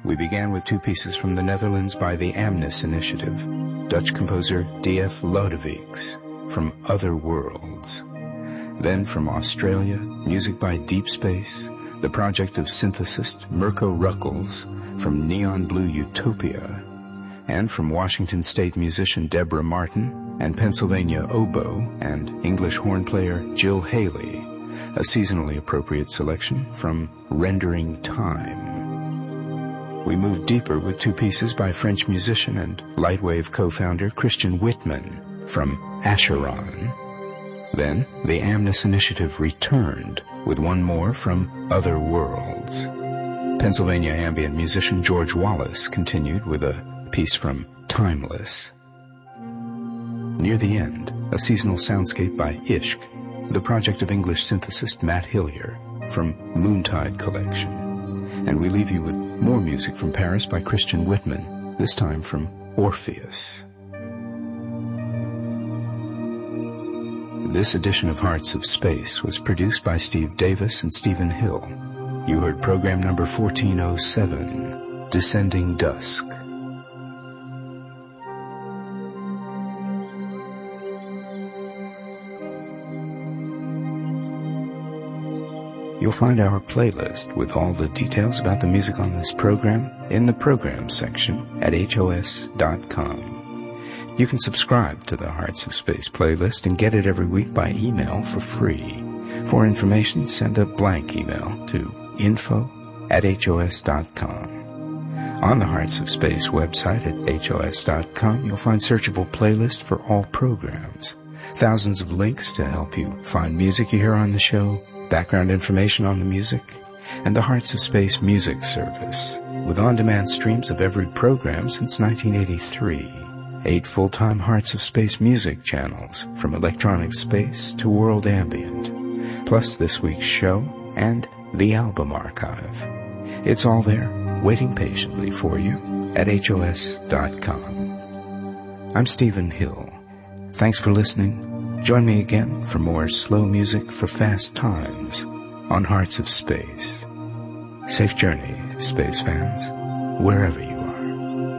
we began with two pieces from the Netherlands by the Amnes Initiative, Dutch composer D.F. Lodewijks, from Other Worlds. Then from Australia, music by Deep Space, the project of synthesist Mirko Ruckels, from Neon Blue Utopia, and from Washington State musician Deborah Martin and Pennsylvania oboe and English horn player Jill Haley, a seasonally appropriate selection from Rendering Time. We moved deeper with two pieces by French musician and Lightwave co-founder Christian Whitman from Acheron. Then the Amnes Initiative returned with one more from Other Worlds. Pennsylvania ambient musician George Wallace continued with a piece from Timeless. Near the end, a seasonal soundscape by Ishq, the project of English synthesist Matt Hillier, from Moontide Collection. And we leave you with more music from Paris by Christian Whitman, this time from Orpheus. This edition of Hearts of Space was produced by Steve Davis and Stephen Hill. You heard program number 1407, Descending Dusk. You'll find our playlist with all the details about the music on this program in the Programs section at HOS.com. You can subscribe to the Hearts of Space playlist and get it every week by email for free. For information, send a blank email to info@HOS.com. On the Hearts of Space website at HOS.com, you'll find searchable playlists for all programs, thousands of links to help you find music you hear on the show, background information on the music, and the Hearts of Space music service, with on-demand streams of every program since 1983. 8 full-time Hearts of Space music channels, from Electronic Space to World Ambient, plus this week's show and the album archive. It's all there, waiting patiently for you at HOS.com. I'm Stephen Hill. Thanks for listening. Join me again for more slow music for fast times on Hearts of Space. Safe journey, space fans, wherever you